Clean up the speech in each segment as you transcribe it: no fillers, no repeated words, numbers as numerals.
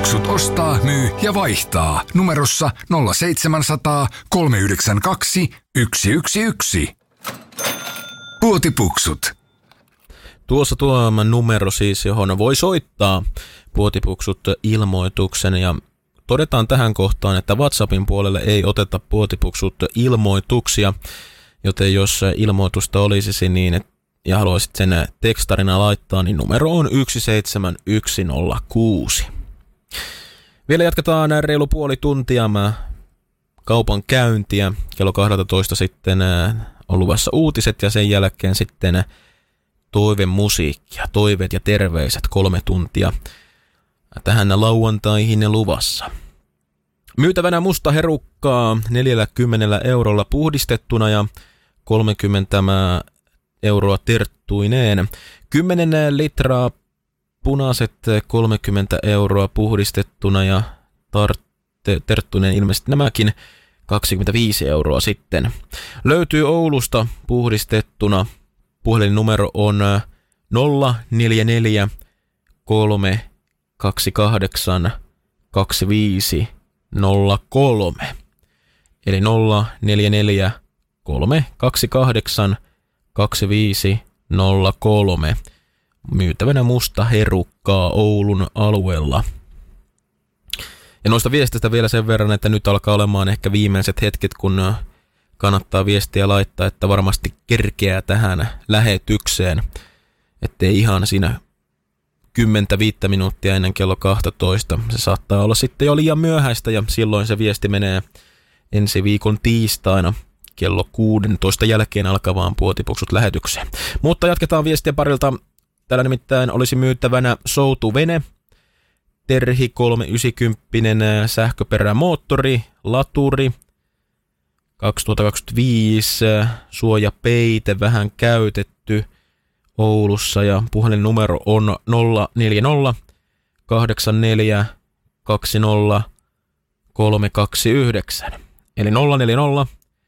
Puotipuksut ostaa, myy ja vaihtaa. Numerossa 0700 392 111. Puotipuksut. Tuossa tuo numero siis, johon voi soittaa Puotipuksut ilmoituksen, ja todetaan tähän kohtaan, että WhatsAppin puolelle ei oteta Puotipuksut ilmoituksia, joten jos ilmoitusta olisi niin, ja haluaisit sen tekstarina laittaa, niin numero on 17106. Vielä jatketaan reilu puoli tuntia kaupan käyntiä. Kello 12 sitten on luvassa uutiset ja sen jälkeen sitten toivemusiikkia, toiveet ja terveiset 3 tuntia tähän lauantaihin luvassa. Myytävänä musta herukkaa 40 eurolla puhdistettuna ja 30 euroa terttuineen. 10 litraa punaiset 30 euroa puhdistettuna ja terttuineen ilmeisesti nämäkin 25 euroa sitten. Löytyy Oulusta puhdistettuna. Puhelinnumero on 044 328 2503. Eli 044 328 2503. Myytävänä musta herukkaa Oulun alueella. Ja noista viestistä vielä sen verran, että nyt alkaa olemaan ehkä viimeiset hetket, kun kannattaa viestiä laittaa, että varmasti kerkeää tähän lähetykseen, ettei ihan siinä 10-5 minuuttia ennen kello 12. Se saattaa olla sitten jo liian myöhäistä ja silloin se viesti menee ensi viikon tiistaina kello 16 jälkeen alkavaan Puotipuksut lähetykseen. Mutta jatketaan viestiä parilta. Täällä nimittäin olisi myyttävänä soutuvene, Terhi 390 sähköperämoottori, laturi, 2025, suojapeite vähän käytetty Oulussa ja puhelinnumero on 040 84 20 329. Eli 040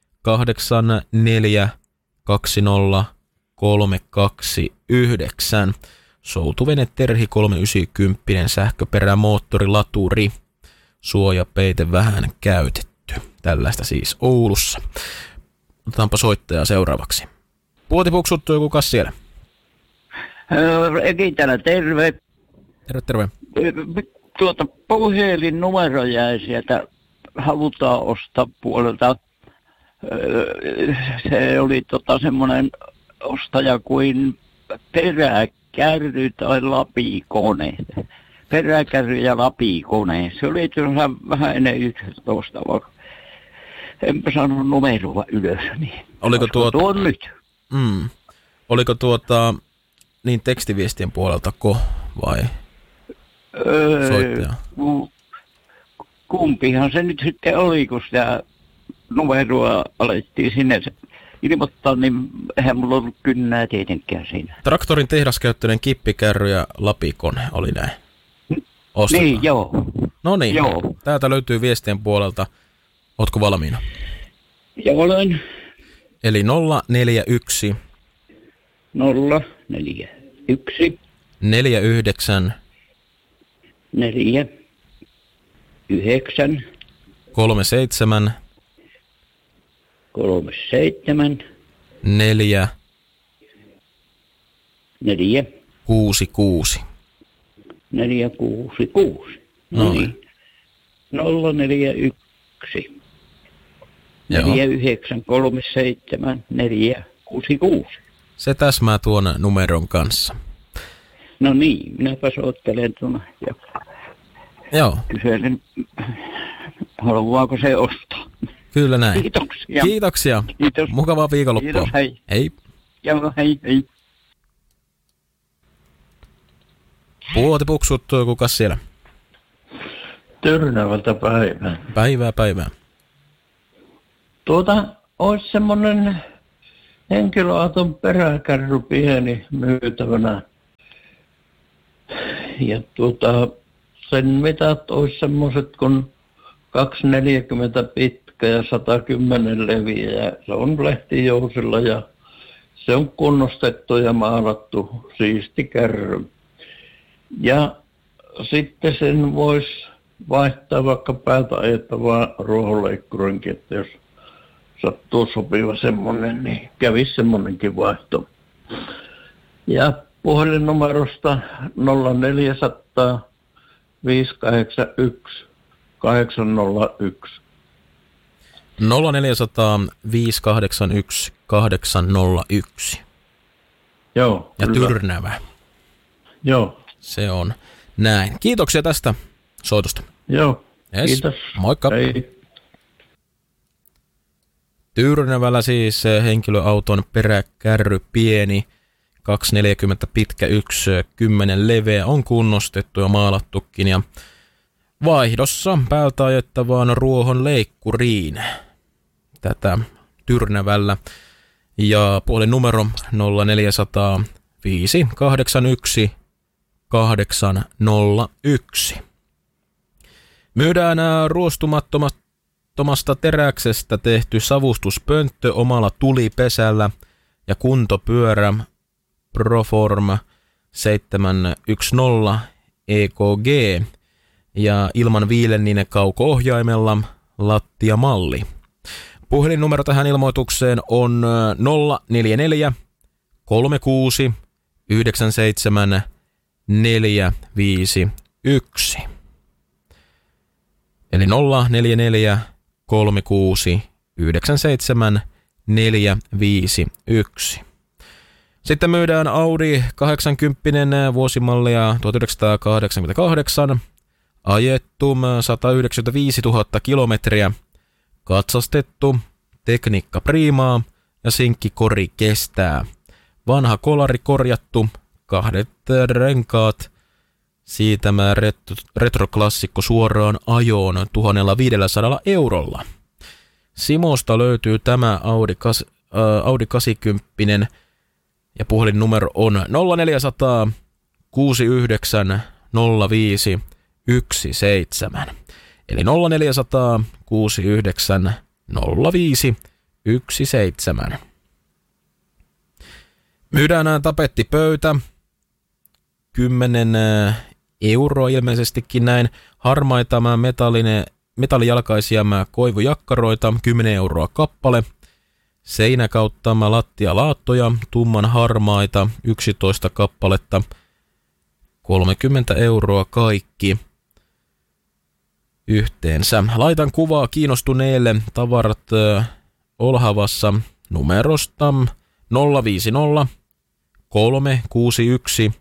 84 20 329. Soutuvene Terhi 390 sähköperämoottori, laturi, suojapeite vähän käytetty. Tällaista siis Oulussa. Otetaanpa soittajaa seuraavaksi. Puotipuksut, kukas siellä? Eki täällä, terve. Terve. Puhelinnumero jäi sieltä, halutaan ostaa puolelta. Se oli semmoinen ostaja kuin peräkärry tai lapikone. Peräkärry ja lapikone. Se oli vähän ennen 11, enpä saanut numeroa ylös. Niin. Oliko tuo nyt? Oliko niin tekstiviestien puolelta vai soittaja? Kumpihan se nyt sitten oli, kun sitä numeroa alettiin sinne ilmoittaa, niin eihän mulla ollut kynnää tietenkään siinä. Traktorin tehdaskäyttöinen kippikärry ja lapikone oli näin. Ostetaan. Niin, joo. No niin, joo. Täältä löytyy viestien puolelta. Ootko valmiina? Joo, olen. Eli 041 041 49 49 37 4 66. 466. No niin. 041 49 37 466. Se täsmää tuon numeron kanssa. No niin, minäpä soittelen tuonne ja kyselen, haluaako se ostaa. Kyllä näin. Kiitoksia. Kiitoksia. Kiitos. Mukavaa viikonloppua. Kiitos, hei. Hei. Joo, hei. Puotipuksut, kukas siellä? Tyrnävältä päivää. Päivää. Olisi semmoinen henkilöauton peräkärry pieni myytävänä. Ja sen mitat olisi semmoiset kun 240 pitkä ja 110 leviä. Ja se on lehtijousilla ja se on kunnostettu ja maalattu siisti kärry. Ja sitten sen voisi vaihtaa vaikka päältä ajettavaa ruohonleikkurinkin, että jos sattuu sopiva semmoinen, niin kävisi semmoinenkin vaihto. Ja puhelinnumerosta 0400 581 801. 0400 581 801. Joo. Ja kyllä. Tyrnävä. Joo. Se on näin. Kiitoksia tästä soitosta. Joo. Yes. Kiitos. Moikka. Hei. Tyrnävällä siis henkilöauton peräkärry pieni, 240 pitkä, 110 leveä, on kunnostettu ja maalattukin ja vaihdossa päältä ajettavaan ruohon leikkuriin tätä Tyrnävällä. Ja puhelinnumero 0400 581 801. Myydään ruostumattomasta teräksestä tehty savustuspönttö omalla tulipesällä ja kuntopyörä Proform 710 EKG ja ilman viilenninen kauko-ohjaimella lattiamalli. Puhelinnumero tähän ilmoitukseen on 044 36 97 451. Eli 044 36 97 451. Sitten myydään Audi 80 vuosimallia 1988, ajettu 195 000 kilometriä, katsastettu, tekniikka priimaa ja sinkkikori kestää. Vanha kolari korjattu, 2 renkaat, siitämä retroklassikko suoraan ajoon 1500 eurolla. Simosta löytyy tämä Audi 80 ja puhelinnumero on 0400 69 05 17. Eli 0400 69 05 17. Myydään tapettipöytä, 10 euroa ilmeisestikin näin, harmaita metallijalkaisia koivujakkaroita, 10 euroa kappale, seinäkautta lattialaattoja, tumman harmaita, 11 kappaletta, 30 euroa kaikki yhteensä. Laitan kuvaa kiinnostuneille tavarat Olhavassa numerosta 050 361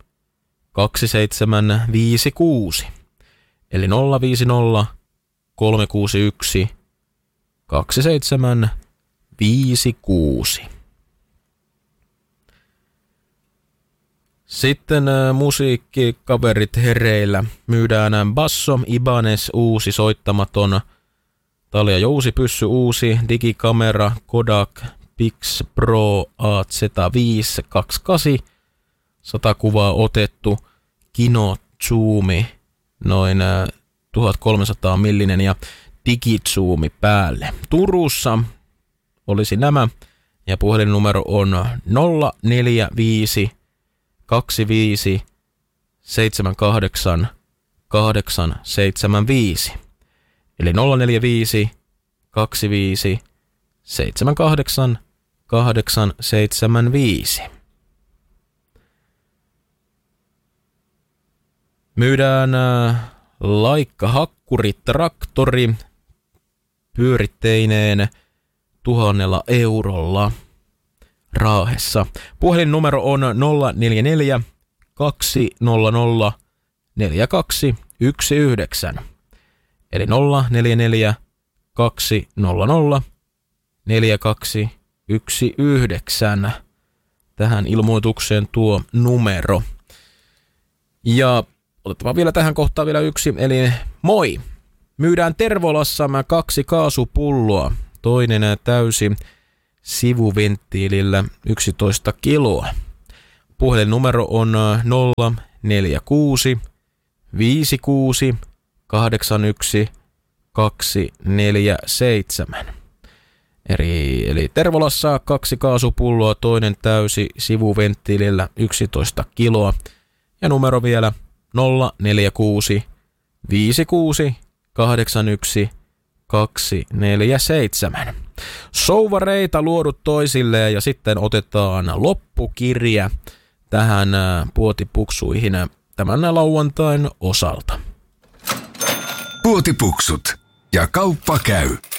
2756. Eli 050 361 2756. Sitten musiikkikaverit hereillä. Myydään basso, Ibanez uusi soittamaton, Talia Jousi pyssy uusi, digikamera, Kodak Pix Pro AZ5 28, 100 kuvaa otettu, Kino zoomi, noin 1300 millinen ja digizoomi päälle. Turussa olisi nämä ja puhelinnumero on 045 25 78 875. Eli 045 25 78 875. Myydään Laikka hakkuritraktori pyöritteineen 1000 eurolla Raahessa. Puhelinnumero on 044 200 4219. Eli 044 200 4219. Tähän ilmoitukseen tuo numero. Ja otetaan vielä tähän kohtaan vielä yksi, eli moi! Myydään Tervolassa 2 kaasupulloa, toinen täysi sivuventtiilillä 11 kiloa. Puhelinnumero on 046 56 81 247. Eli Tervolassa 2 kaasupulloa, toinen täysi sivuventtiilillä 11 kiloa. Ja numero vielä 046 56 81247. Souvareita luodut toisilleen ja sitten otetaan loppukirja tähän puotipuksuihin tämän lauantain osalta. Puotipuksut ja kauppa käy.